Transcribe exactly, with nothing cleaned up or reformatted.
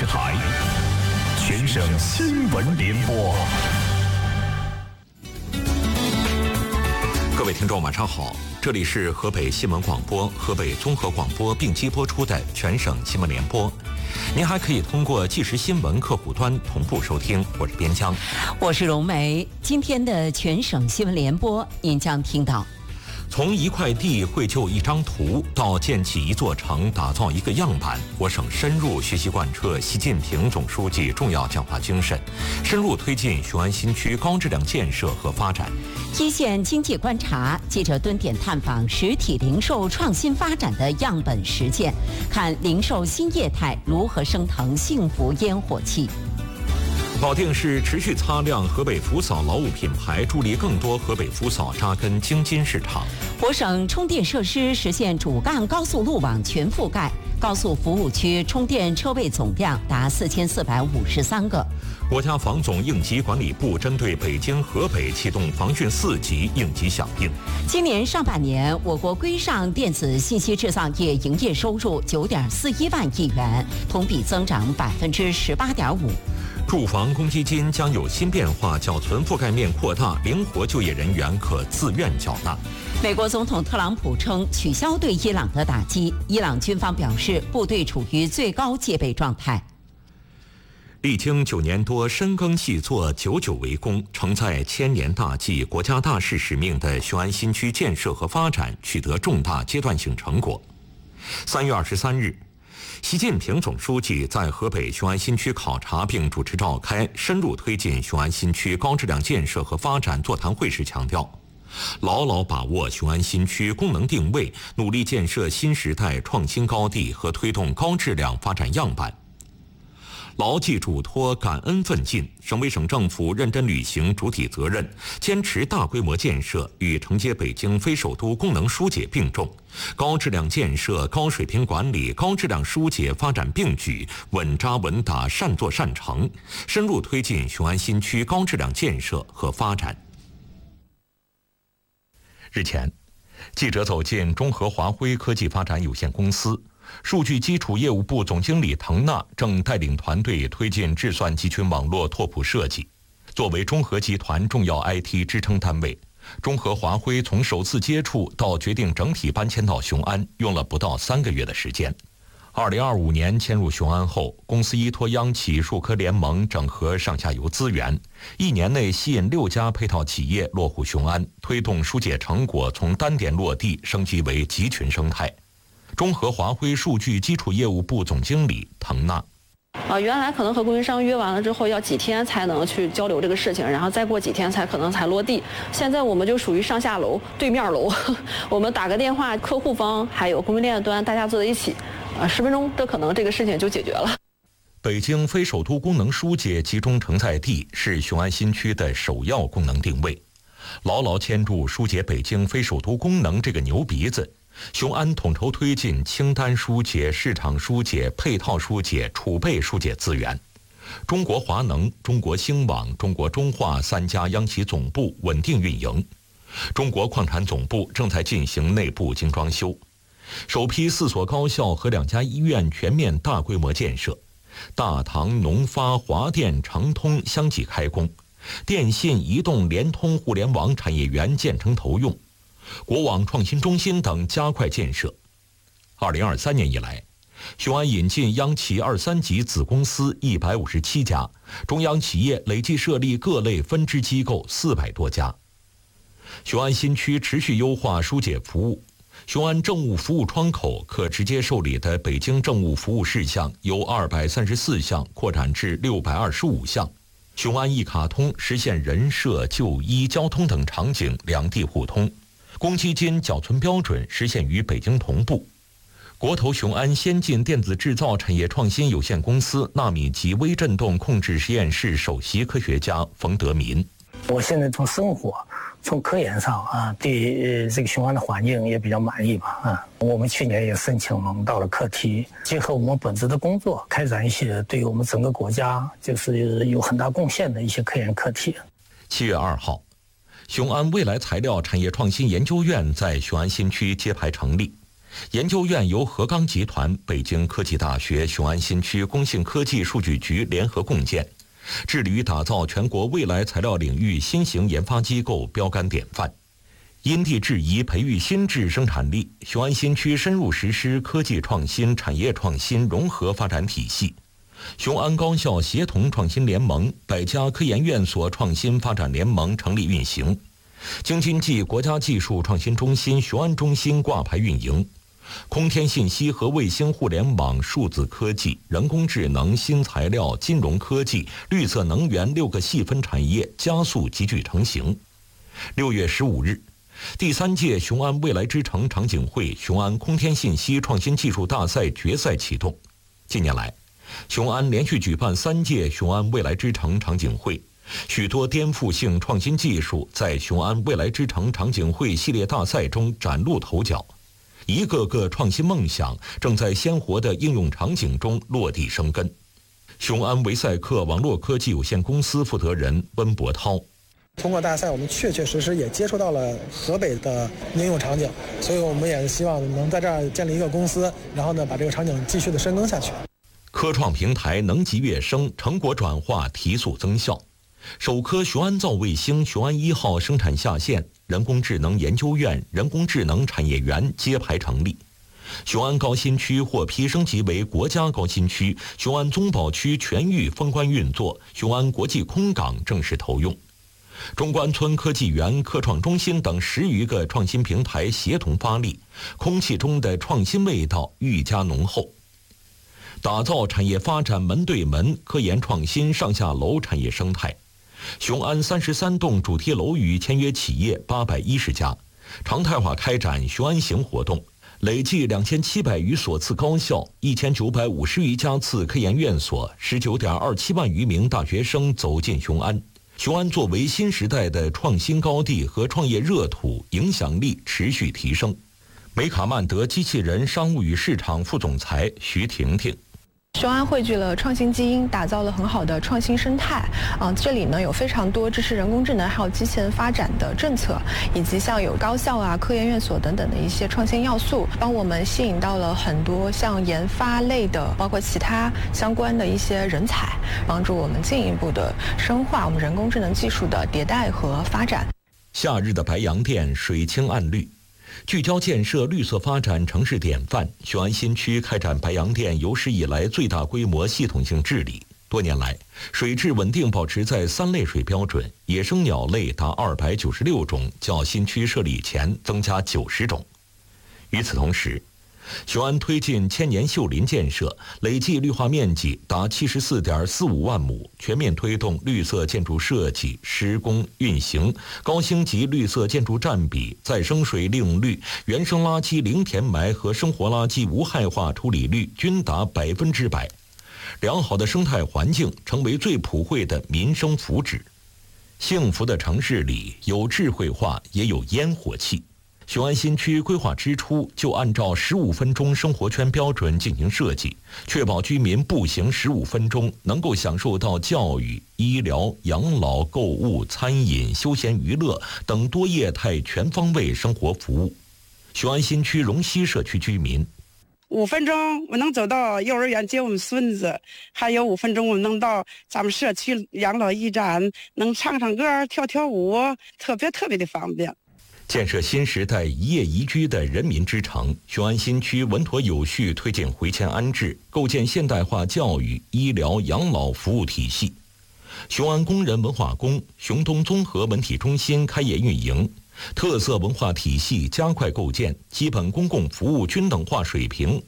台，全省新闻联播。 各位听众晚上好，这里是河北新闻广播、河北综合广播并机播出的全省新闻联播。您还可以通过即时新闻客户端同步收听。我是边疆， 我是荣梅。今天的全省新闻联播，您将听到： 从一块地绘就一张图，到建起一座城、打造一个样板，我省深入学习贯彻习近平总书记重要讲话精神，深入推进雄安新区高质量建设和发展。 一线经济观察，记者蹲点探访实体零售创新发展的样本实践，看零售新业态如何升腾幸福烟火气。 保定市持续擦亮河北福嫂劳务品牌，助力更多河北福嫂扎根京津市场。 我省充电设施实现主干高速路网全覆盖，高速服务区充电车位总量达四千四百五十三个。 国家防总应急管理部针对北京、河北启动防汛四级应急响应。 今年上半年，我国规上电子信息制造业营业收入九点四一万亿元，同比增长百分之十八点五。 住房公积金将有新变化，缴存覆盖面扩大，灵活就业人员可自愿缴纳。 美国总统特朗普称取消对伊朗的打击，伊朗军方表示部队处于最高戒备状态。 历经九年多深耕细作、久久为功，承载千年大计、国家大事使命的雄安新区建设和发展取得重大阶段性成果。三月二十三日，习近平总书记在河北雄安新区考察并主持召开深入推进雄安新区高质量建设和发展座谈会时强调，牢牢把握雄安新区功能定位，努力建设新时代创新高地和推动高质量发展样板。牢记嘱托，感恩奋进，省委省政府认真履行主体责任，坚持大规模建设与承接北京非首都功能疏解并重，高质量建设、高水平管理、高质量疏解发展并举，稳扎稳打，善作善成，深入推进雄安新区高质量建设和发展。日前，记者走进中核华辉科技发展有限公司，数据基础业务部总经理滕娜正带领团队推进智算集群网络拓扑设计。作为中核集团重要 I T 支撑单位，中核华辉从首次接触到决定整体搬迁到雄安，用了不到三个月的时间。二零二五年迁入雄安后，公司依托央企数科联盟整合上下游资源，一年内吸引六家配套企业落户雄安，推动疏解成果从单点落地升级为集群生态。中核华辉数据基础业务部总经理滕娜。 啊，原来可能和供应商约完了之后要几天才能去交流这个事情，然后再过几天才可能才落地。现在我们就属于上下楼对面楼，我们打个电话，客户方还有供应链端大家坐在一起，啊，十分钟的可能这个事情就解决了。 北京非首都功能疏解集中承载地是雄安新区的首要功能定位，牢牢牵住疏解北京非首都功能这个牛鼻子。雄安统筹推进清单疏解、市场疏解、配套疏解、储备疏解资源。中国华能、中国兴网、中国中化三家央企总部稳定运营。中国矿产总部正在进行内部精装修。首批四所高校和两家医院全面大规模建设。大唐、农发、华电、长通相继开工。电信、移动、联通互联网产业园建成投用。国网创新中心等加快建设。二零二三年以来，雄安引进央企二三级子公司一百五十七家，中央企业累计设立各类分支机构四百多家。雄安新区持续优化疏解服务，雄安政务服务窗口可直接受理的北京政务服务事项由二百三十四项扩展至六百二十五项。雄安一卡通实现人社、就医、交通等场景两地互通。公积金缴存标准实现与北京同步。国投雄安先进电子制造产业创新有限公司纳米级微振动控制实验室首席科学家冯德民。 我现在从生活、从科研上啊，对这个雄安的环境也比较满意吧啊。我们去年也申请到了课题，结合我们本职的工作，开展一些对我们整个国家就是有很大贡献的一些科研课题。 七月二号。雄安未来材料产业创新研究院在雄安新区揭牌成立， 研究院由河钢集团、北京科技大学、雄安新区工信科技数据局联合共建，致力于打造全国未来材料领域新型研发机构标杆典范。因地制宜培育新质生产力，雄安新区深入实施科技创新、产业创新融合发展体系。雄安高校协同创新联盟、百家科研院所创新发展联盟成立运行。京津冀国家技术创新中心雄安中心挂牌运营。空天信息和卫星互联网、数字科技、人工智能、新材料、金融科技、绿色能源六个细分产业加速集聚成型。六月十五日，第三届雄安未来之城场景会雄安空天信息创新技术大赛决赛启动。近年来，雄安连续举办三届雄安未来之城场景会，许多颠覆性创新技术在雄安未来之城场景会系列大赛中崭露头角。一个个创新梦想正在鲜活的应用场景中落地生根。雄安维赛克网络科技有限公司负责人温博涛： 通过大赛，我们确确实实也接触到了河北的应用场景，所以我们也希望能在这儿建立一个公司，然后呢，把这个场景继续的深耕下去。 科创平台能级跃升，成果转化提速增效。首颗雄安造卫星雄安一号生产下线，人工智能研究院、人工智能产业园揭牌成立。雄安高新区获批升级为国家高新区，雄安综保区全域封关运作，雄安国际空港正式投用。中关村科技园、科创中心等十余个创新平台协同发力，空气中的创新味道愈加浓厚。打造产业发展门对门、科研创新上下楼产业生态。雄安三十三栋主题楼宇签约企业八百一十家，常态化开展雄安行活动，累计两千七百余所次高校、一千九百五十余家次科研院所、十九点二七万余名大学生走进雄安。雄安作为新时代的创新高地和创业热土，影响力持续提升。美卡曼德机器人商务与市场副总裁徐婷婷： 雄安汇聚了创新基因，打造了很好的创新生态。啊，这里呢有非常多支持人工智能还有机器人发展的政策，以及像有高校啊、科研院所等等的一些创新要素，帮我们吸引到了很多像研发类的，包括其他相关的一些人才，帮助我们进一步的深化我们人工智能技术的迭代和发展。 夏日的白洋淀水清岸绿。聚焦建设绿色发展城市典范，雄安新区开展白洋淀有史以来最大规模系统性治理。多年来，水质稳定保持在三类水标准，野生鸟类达二百九十六种，较新区设立前增加九十种。与此同时，雄安推进千年秀林建设，累计绿化面积达七十四点四五万亩，全面推动绿色建筑设计、施工、运行，高星级绿色建筑占比、再生水利用率、原生垃圾零填埋和生活垃圾无害化处理率均达百分之百。良好的生态环境成为最普惠的民生福祉。幸福的城市里有智慧化，也有烟火气。雄安新区规划之初就按照十五分钟生活圈标准进行设计，确保居民步行十五分钟能够享受到教育、医疗、养老、购物、餐饮、休闲娱乐等多业态全方位生活服务。雄安新区荣西社区居民： 五分钟我能走到幼儿园接我们孙子，还有五分钟我能到咱们社区养老驿站，能唱唱歌、跳跳舞，特别特别的方便。 建设新时代一夜宜居的人民之城，雄安新区稳妥有序推进回迁安置，构建现代化教育、医疗、养老服务体系。雄安工人文化宫、雄东综合文体中心开业运营，特色文化体系加快构建，基本公共服务均等化水平